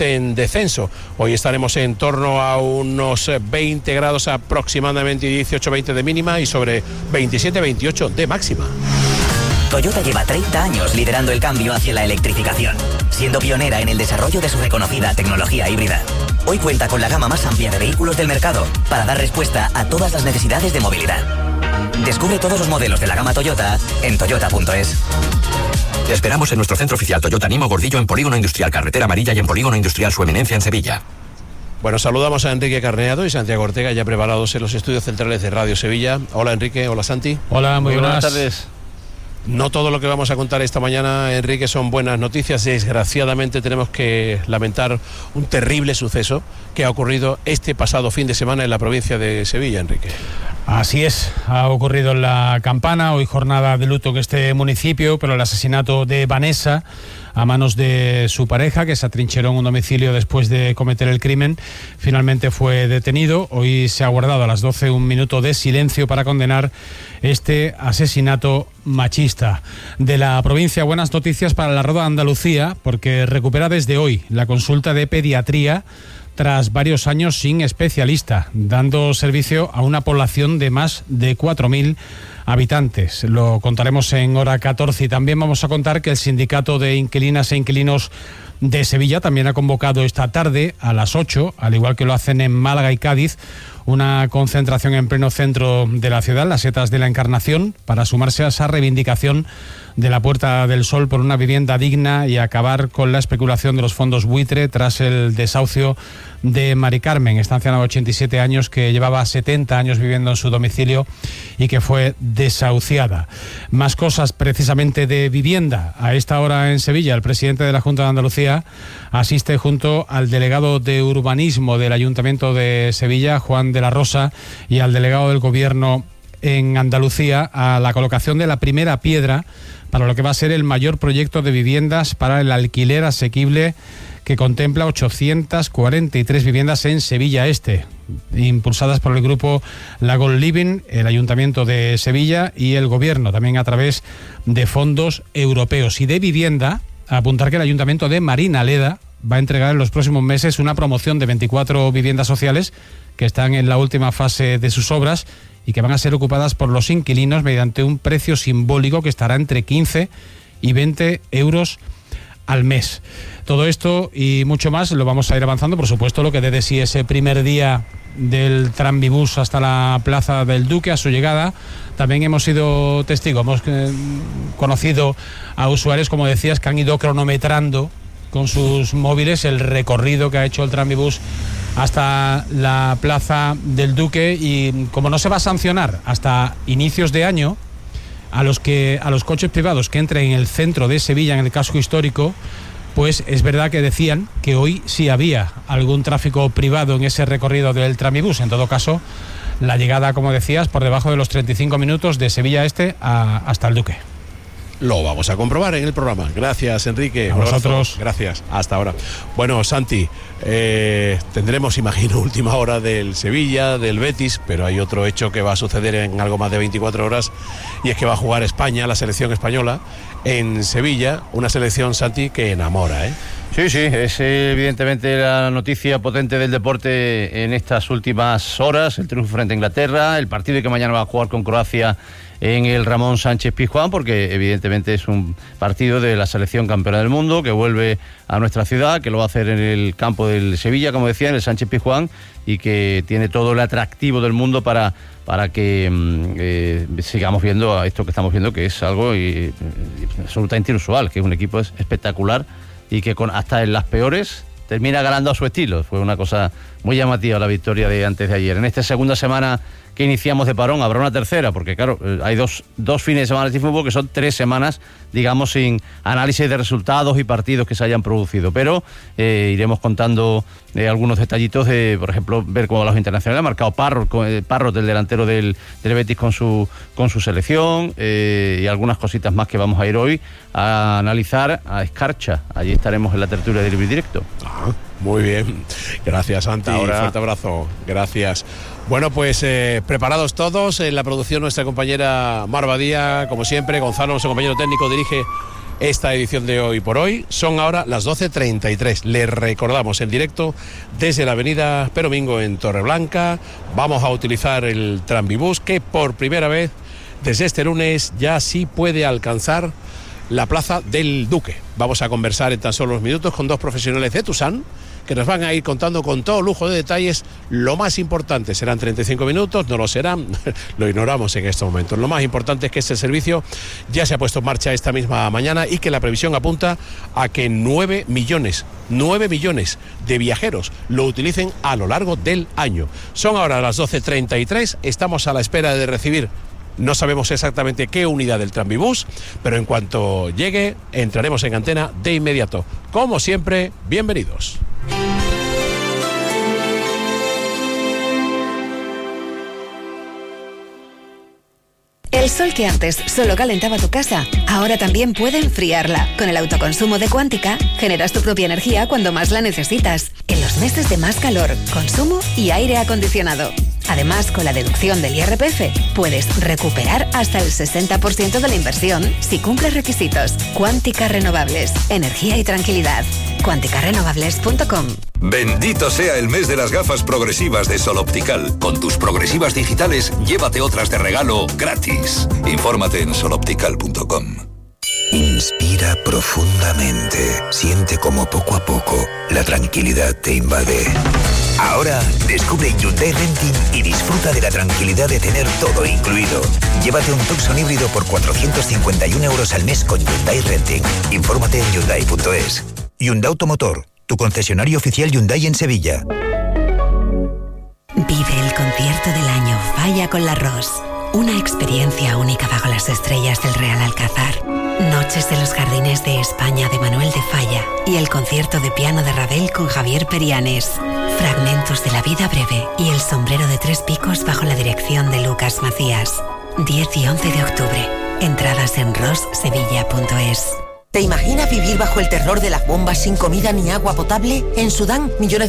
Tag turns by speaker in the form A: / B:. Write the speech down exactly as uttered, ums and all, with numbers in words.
A: en descenso. Hoy estaremos en torno a unos veinte grados aproximadamente, dieciocho veinte de mínima y sobre veintisiete veintiocho de máxima.
B: Toyota lleva treinta años liderando el cambio hacia la electrificación, siendo pionera en el desarrollo de su reconocida tecnología híbrida. Hoy cuenta con la gama más amplia de vehículos del mercado para dar respuesta a todas las necesidades de movilidad. Descubre todos los modelos de la gama Toyota en toyota punto es.
C: Te esperamos en nuestro centro oficial Toyota Nimo Gordillo en Polígono Industrial Carretera Amarilla y en Polígono Industrial Su Eminencia en Sevilla.
A: Bueno, saludamos a Enrique Carneado y Santiago Ortega, ya preparados en los estudios centrales de Radio Sevilla. Hola Enrique, hola Santi.
D: Hola, muy, muy buenas.
E: buenas tardes.
A: No todo lo que vamos a contar esta mañana, Enrique, son buenas noticias. Desgraciadamente tenemos que lamentar un terrible suceso que ha ocurrido este pasado fin de semana en la provincia de Sevilla, Enrique.
D: Así es, ha ocurrido en La Campana, hoy jornada de luto en este municipio, pero el asesinato de Vanessa a manos de su pareja, que se atrincheró en un domicilio después de cometer el crimen, finalmente fue detenido. Hoy se ha guardado a las doce un minuto de silencio para condenar este asesinato machista. De la provincia, buenas noticias para la Roda de Andalucía, porque recupera desde hoy la consulta de pediatría tras varios años sin especialista, dando servicio a una población de más de cuatro mil habitantes. Lo contaremos en hora catorce y también vamos a contar que el Sindicato de Inquilinas e Inquilinos de Sevilla también ha convocado esta tarde a las ocho, al igual que lo hacen en Málaga y Cádiz, una concentración en pleno centro de la ciudad, las Setas de la Encarnación, para sumarse a esa reivindicación de la Puerta del Sol por una vivienda digna y acabar con la especulación de los fondos buitre tras el desahucio de Mari Carmen, esta anciana de ochenta y siete años que llevaba setenta años viviendo en su domicilio y que fue desahuciada. Más cosas precisamente de vivienda. A esta hora en Sevilla, el presidente de la Junta de Andalucía asiste junto al delegado de urbanismo del Ayuntamiento de Sevilla, Juan de la Rosa, y al delegado del Gobierno en Andalucía a la colocación de la primera piedra para lo que va a ser el mayor proyecto de viviendas para el alquiler asequible, que contempla ochocientas cuarenta y tres viviendas en Sevilla Este, impulsadas por el grupo Lago Living, el Ayuntamiento de Sevilla y el Gobierno, también a través de fondos europeos. Y de vivienda, a apuntar que el Ayuntamiento de Marinaleda va a entregar en los próximos meses una promoción de veinticuatro viviendas sociales que están en la última fase de sus obras y que van a ser ocupadas por los inquilinos mediante un precio simbólico que estará entre quince y veinte euros al mes. Todo esto y mucho más lo vamos a ir avanzando, por supuesto, lo que dé de sí ese primer día del tranvibús hasta la Plaza del Duque, a su llegada. También hemos sido testigos, hemos eh, conocido a usuarios, como decías, que han ido cronometrando con sus móviles el recorrido que ha hecho el tranvibús hasta la Plaza del Duque, y como no se va a sancionar hasta inicios de año a los que a los coches privados que entren en el centro de Sevilla, en el casco histórico, pues es verdad que decían que hoy sí había algún tráfico privado en ese recorrido del tranvibús. En todo caso, la llegada, como decías, por debajo de los treinta y cinco minutos de Sevilla Este a, hasta el Duque.
A: Lo vamos a comprobar en el programa. Gracias, Enrique.
D: A vosotros.
A: Gracias. Hasta ahora. Bueno, Santi, eh, tendremos, imagino, última hora del Sevilla, del Betis, pero hay otro hecho que va a suceder en algo más de veinticuatro horas, y es que va a jugar España, la selección española, en Sevilla, una selección, Santi, que enamora, ¿eh?
E: Sí, sí, es evidentemente la noticia potente del deporte en estas últimas horas, el triunfo frente a Inglaterra, el partido que mañana va a jugar con Croacia en el Ramón Sánchez Pizjuán, porque evidentemente es un partido de la selección campeona del mundo que vuelve a nuestra ciudad, que lo va a hacer en el campo del Sevilla, como decía, en el Sánchez Pizjuán, y que tiene todo el atractivo del mundo para, para que eh, sigamos viendo esto que estamos viendo, que es algo y, y, absolutamente inusual, que es un equipo espectacular y que con hasta en las peores termina ganando a su estilo. Fue una cosa muy llamativa la victoria de antes de ayer. En esta segunda semana que iniciamos de parón, habrá una tercera, porque claro, hay dos, dos fines de semana de fútbol que son tres semanas, digamos, sin análisis de resultados y partidos que se hayan producido, pero eh, iremos contando eh, algunos detallitos de, por ejemplo, ver cómo los internacionales han marcado Parrot, eh, Parrot del delantero del, del Betis con su, con su selección, eh, y algunas cositas más que vamos a ir hoy a analizar a Escarcha. Allí estaremos en la tertulia del Directo.
A: Ah, muy bien, gracias, Santi.
E: Ahora.
A: Fuerte abrazo, gracias. Bueno, pues eh, preparados todos. En la producción nuestra compañera Mar Badía, como siempre. Gonzalo, nuestro compañero técnico, dirige esta edición de Hoy por Hoy. Son ahora las doce treinta y tres. Les recordamos en directo desde la avenida Peromingo en Torreblanca. Vamos a utilizar el Tranvibús, que por primera vez desde este lunes ya sí puede alcanzar la Plaza del Duque. Vamos a conversar en tan solo unos minutos con dos profesionales de Tusam, que nos van a ir contando con todo lujo de detalles lo más importante. Serán treinta y cinco minutos, no lo serán, lo ignoramos en estos momentos. Lo más importante es que este servicio ya se ha puesto en marcha esta misma mañana y que la previsión apunta a que nueve millones, nueve millones de viajeros lo utilicen a lo largo del año. Son ahora las doce treinta y tres, estamos a la espera de recibir, no sabemos exactamente qué unidad del Tranvibús, pero en cuanto llegue entraremos en antena de inmediato. Como siempre, bienvenidos.
F: El sol que antes solo calentaba tu casa, ahora también puede enfriarla. Con el autoconsumo de Quántica, generas tu propia energía cuando más la necesitas. En los meses de más calor, consumo y aire acondicionado. Además, con la deducción del I R P F, puedes recuperar hasta el sesenta por ciento de la inversión si cumples requisitos. Quántica Renovables. Energía y tranquilidad. cuántica renovables punto com.
G: Bendito sea el mes de las gafas progresivas de Sol Optical. Con tus progresivas digitales, llévate otras de regalo gratis. Infórmate en sol optical punto com.
H: Inspira profundamente. Siente como poco a poco la tranquilidad te invade. Ahora descubre Hyundai Renting y disfruta de la tranquilidad de tener todo incluido. Llévate un Tucson híbrido por cuatrocientos cincuenta y un euros al mes con Hyundai Renting. Infórmate en hyundai punto es. Hyundai Automotor, tu concesionario oficial Hyundai en Sevilla.
F: Vive el concierto del año Falla con la Ros. Una experiencia única bajo las estrellas del Real Alcázar. Noches de los Jardines de España de Manuel de Falla y el concierto de piano de Ravel con Javier Perianes. Fragmentos de la vida breve y el sombrero de tres picos bajo la dirección de Lucas Macías. diez y once de octubre. Entradas en ros sevilla punto es.
I: ¿Te imaginas vivir bajo el terror de las bombas sin comida ni agua potable? En Sudán, millones de